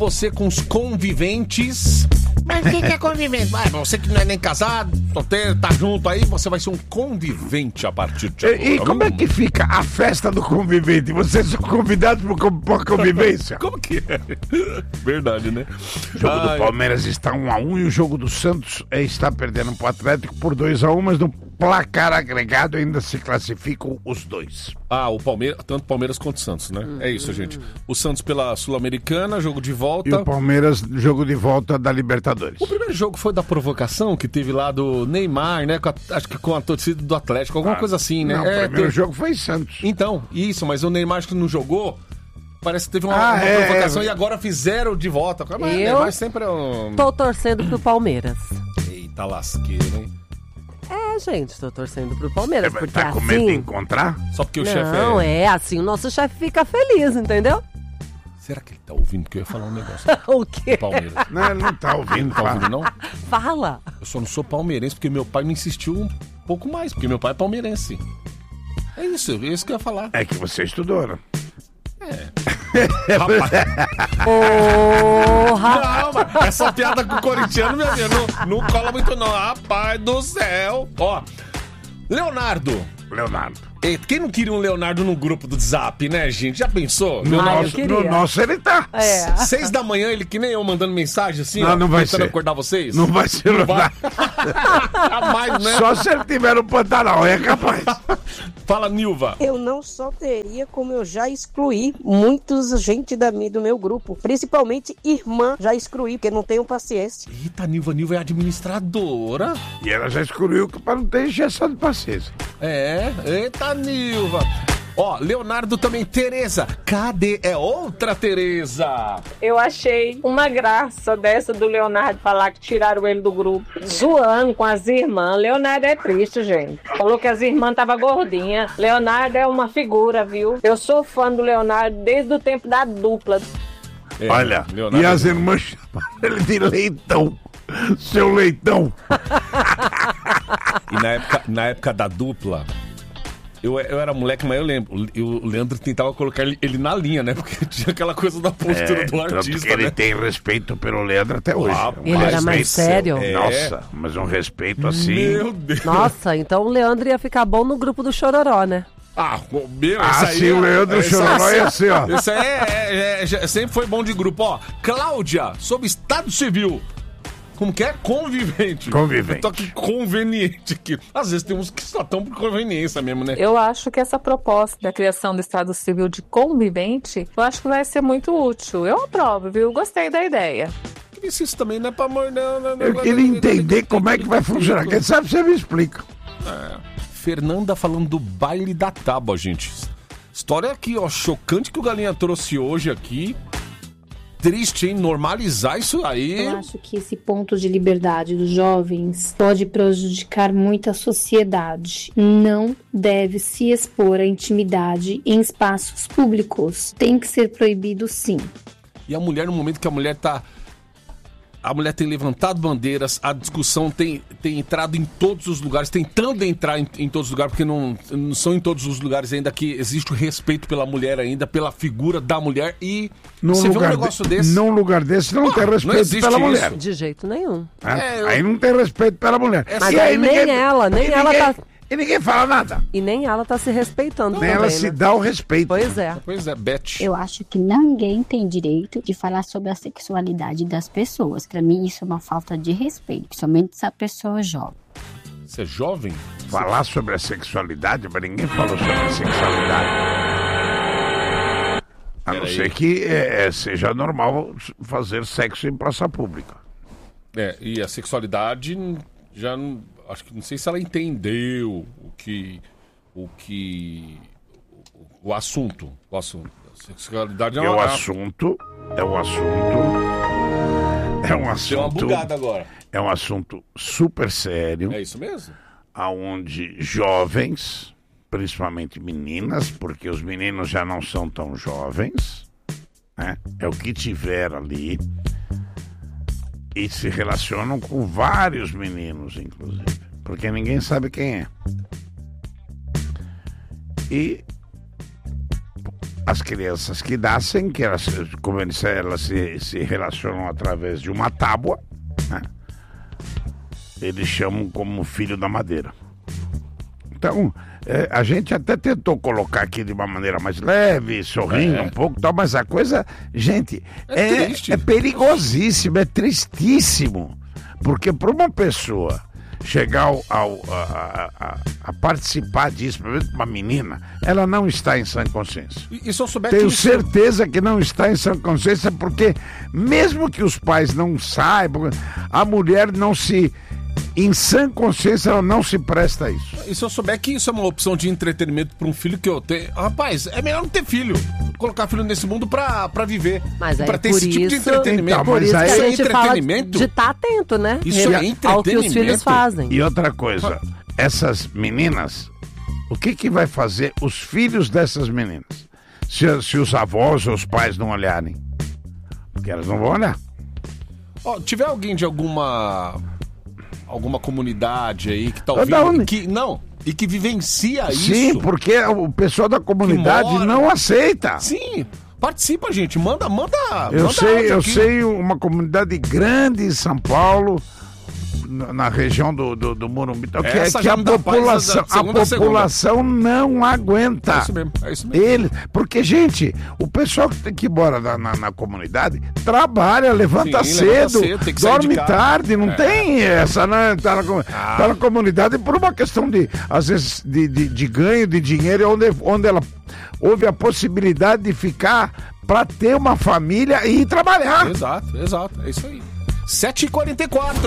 você com os conviventes. Mas o que é convivente? Você que não é nem casado, solteiro, tá junto aí, você vai ser um convivente a partir de agora. E como é que fica a festa do convivente? Vocês são convidados pra convivência? Como que é? Verdade, né? O jogo do Palmeiras está 1-1 e o jogo do Santos está perdendo pro Atlético por 2-1, mas no placar agregado ainda se classificam os dois. O Palmeiras, tanto Palmeiras quanto Santos, né? É isso, gente. O Santos pela Sul-Americana, jogo de volta. E o Palmeiras, jogo de volta da Libertadores. O primeiro jogo foi da provocação que teve lá do Neymar, né? Acho que com a torcida do Atlético, alguma coisa assim, né? Não, o primeiro jogo foi Santos. Então, isso, mas o Neymar acho que não jogou. Parece que teve uma provocação e agora fizeram de volta. Mas Neymar sempre é um... Tô torcendo pro Palmeiras. Eita lasqueira, hein? Gente, tô torcendo pro Palmeiras, porque tá com medo de encontrar? Só porque o chefe Não, assim o nosso chefe fica feliz, entendeu? Será que ele tá ouvindo? Que eu ia falar um negócio. O quê? Palmeiras. Não, ele não tá ouvindo. Não tá ouvindo, não? Fala. Eu só não sou palmeirense porque meu pai me insistiu um pouco mais, porque meu pai é palmeirense. É isso que eu ia falar. É que você estudou, né? Rapaz. Porra! Não, mas essa piada com o corintiano, meu amigo, não cola muito não. Rapaz do céu. Ó, Leonardo. Quem não queria um Leonardo no grupo do Zap, né, gente? Já pensou? No nosso ele tá. 6 da manhã, ele que nem eu mandando mensagem assim, não vai ser. acordar vocês? Não vai ser. Não vai. Jamais, né? Só se ele tiver no Pantanal, é capaz. Fala, Nilva. Eu não só teria, como eu já excluí muitos gente do meu grupo. Principalmente irmã, já excluí, porque não tenho paciência. Eita, Nilva é administradora. E ela já excluiu para não ter injeção de paciência. Eita, Nilva. Ó, Leonardo também. Tereza, cadê? É outra Tereza. Eu achei uma graça dessa do Leonardo falar que tiraram ele do grupo, zoando com as irmãs. Leonardo é triste, gente. Falou que as irmãs estavam gordinhas. Leonardo é uma figura, viu? Eu sou fã do Leonardo desde o tempo da dupla. Olha, Leonardo, e as irmãs chamaram ele de Leitão. Seu Leitão. E na época da dupla, eu era moleque, mas eu lembro. O Leandro tentava colocar ele na linha, né? Porque tinha aquela coisa da postura do artista, ele né? tem respeito pelo Leandro até hoje. Ele era mais sério? Nossa, mas um respeito assim. Meu Deus. Nossa, então o Leandro ia ficar bom no grupo do Chororó, né? Sim, o Leandro Chororó ia ser, ó. Isso aí sempre foi bom de grupo, ó. Cláudia, sobre Estado Civil. Como que é? Convivente. Eu tô aqui conveniente aqui. Às vezes tem uns que só estão por conveniência mesmo, né? Eu acho que essa proposta da criação do Estado Civil de convivente, eu acho que vai ser muito útil. Eu aprovo, viu? Gostei da ideia. Isso também não é pra morder. Eu queria entender como é que vai funcionar. Quem sabe você me explica. Fernanda falando do baile da tábua, gente. História aqui, ó, chocante que o Galinha trouxe hoje aqui. Triste, hein? Normalizar isso aí. Eu acho que esse ponto de liberdade dos jovens pode prejudicar muito a sociedade. Não deve se expor à intimidade em espaços públicos. Tem que ser proibido, sim. E a mulher, no momento que a mulher tem levantado bandeiras, a discussão tem entrado em todos os lugares, tentando entrar em todos os lugares, porque não são em todos os lugares ainda que existe o respeito pela mulher ainda, pela figura da mulher, e você vê um negócio desse... Num lugar desse não tem respeito pela mulher. De jeito nenhum. Aí não tem respeito pela mulher. Mas aí nem ela tá... E ninguém fala nada. E nem ela tá se respeitando nem também, ela se dá o respeito. Pois é. Beth. Eu acho que ninguém tem direito de falar sobre a sexualidade das pessoas. Pra mim, isso é uma falta de respeito. Somente se a pessoa é jovem. Você é jovem? Falar sobre a sexualidade, mas ninguém falou sobre a sexualidade. A não ser que seja normal fazer sexo em praça pública. E a sexualidade já não... Acho que não sei se ela entendeu o assunto. A sexualidade é um assunto. Deu uma bugada agora. É um assunto super sério. É isso mesmo? Aonde jovens, principalmente meninas, porque os meninos já não são tão jovens, né? É o que tiver ali. E se relacionam com vários meninos, inclusive. Porque ninguém sabe quem é. E as crianças que nascem, que elas se relacionam através de uma tábua, né? Eles chamam como filho da madeira. Então, a gente até tentou colocar aqui de uma maneira mais leve, sorrindo um pouco, tal, mas a coisa, gente, é perigosíssimo, é tristíssimo. Porque para uma pessoa chegar a participar disso, principalmente uma menina, ela não está em sã consciência. E se eu souber Tenho certeza que não está em sã consciência, porque mesmo que os pais não saibam, a mulher não se... Em sã consciência, ela não se presta a isso. E se eu souber que isso é uma opção de entretenimento para um filho que eu tenho... Rapaz, é melhor não ter filho. Colocar filho nesse mundo pra viver. Mas aí, pra ter por esse tipo de isso- entretenimento. Então, Por mas isso que aí- a Isso é gente fala entretenimento? de estar atento, né? Isso é Ao que os entretenimento. filhos fazem. E outra coisa, essas meninas, o que vai fazer os filhos dessas meninas? Se os avós ou os pais não olharem? Porque elas não vão olhar. Ó, tiver alguém de alguma comunidade aí que tá Da ouvindo onde? e que vivencia Sim, isso. porque o pessoal da comunidade mora- não aceita. Sim, participa, gente. Manda Eu áudio aqui. sei uma comunidade grande em São Paulo, na região do Morumbi, Essa que já a me dá paz da população não aguenta. É isso mesmo. Porque, gente, o pessoal que mora na comunidade trabalha, levanta Sim, levanta cedo, cedo, tem que sair de dorme casa. tarde, não tem essa, né? Tá na comunidade por uma questão de, às vezes, de ganho de dinheiro, onde ela houve a possibilidade de ficar para ter uma família e ir trabalhar. Exato. É isso aí. 7h44.